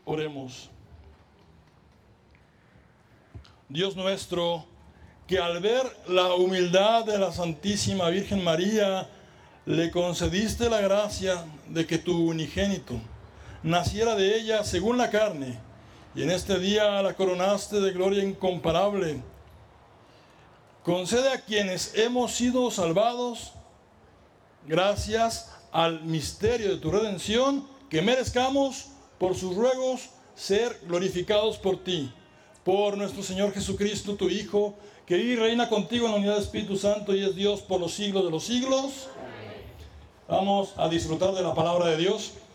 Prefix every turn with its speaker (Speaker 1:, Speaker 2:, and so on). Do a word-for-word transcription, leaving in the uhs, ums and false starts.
Speaker 1: Oremos. Dios nuestro, que al ver la humildad de la Santísima Virgen María, le concediste la gracia de que tu unigénito naciera de ella según la carne, y en este día la coronaste de gloria incomparable. Concede a quienes hemos sido salvados, gracias al misterio de tu redención, que merezcamos por sus ruegos ser glorificados por ti. Por nuestro Señor Jesucristo, tu Hijo, que vive y reina contigo en la unidad del Espíritu Santo y es Dios por los siglos de los siglos. Vamos a disfrutar de la palabra de Dios.